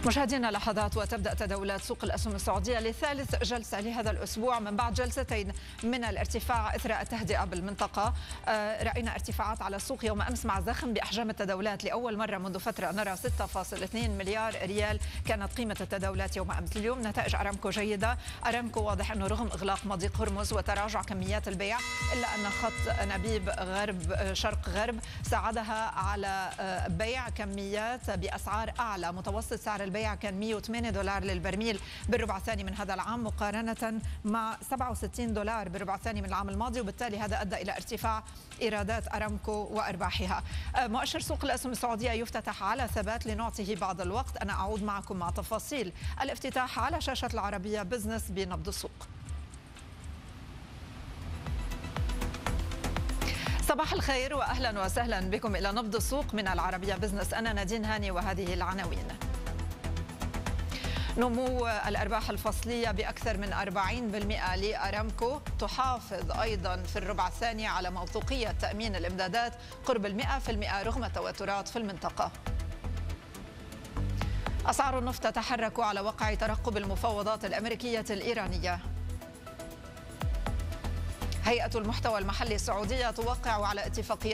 مشاهدينا لحظات وتبدأ تداولات سوق الأسهم السعودية لثالث جلسة لهذا الأسبوع من بعد جلستين من الارتفاع إثر التهدئة بالمنطقة. رأينا ارتفاعات على السوق يوم أمس مع زخم بأحجام التداولات. لأول مرة منذ فترة نرى 6.2 مليار ريال كانت قيمة التداولات يوم أمس. اليوم نتائج أرامكو جيدة. أرامكو واضح أنه رغم إغلاق مضيق هرمز وتراجع كميات البيع إلا أن خط أنابيب غرب شرق غرب ساعدها على بيع كميات بأسعار أعلى. متوسط سعر البيع كان $108 للبرميل بالربع الثاني من هذا العام مقارنة مع $67 بالربع الثاني من العام الماضي، وبالتالي هذا أدى إلى ارتفاع إيرادات أرامكو وأرباحها. مؤشر سوق الأسهم السعودية يفتتح على ثبات لنعطيه بعض الوقت. أنا أعود معكم مع تفاصيل الافتتاح على شاشة العربية بزنس بنبض السوق. صباح الخير وأهلا وسهلا بكم إلى نبض السوق من العربية بزنس. أنا نادين هاني وهذه العناوين. نمو الأرباح الفصلية بأكثر من 40% لأرامكو، تحافظ أيضا في الربع الثاني على موثوقية تأمين الإمدادات قرب 100% رغم التوترات في المنطقة. أسعار النفط تتحرك على وقع ترقب المفاوضات الأمريكية الإيرانية. هيئة المحتوى المحلي السعودية توقع على اتفاقية